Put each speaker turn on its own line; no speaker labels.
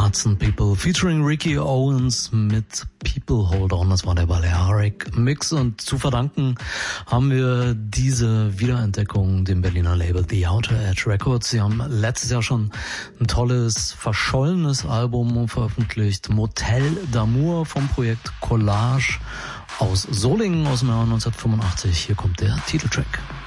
Hudson People featuring Ricky Owens mit People Hold On. Das war der Balearic Mix und zu verdanken haben wir diese Wiederentdeckung dem Berliner Label The Outer Edge Records. Sie haben letztes Jahr schon ein tolles, verschollenes Album veröffentlicht, Motel d'Amour vom Projekt Collage aus Solingen aus dem Jahr 1985. Hier kommt der Titeltrack.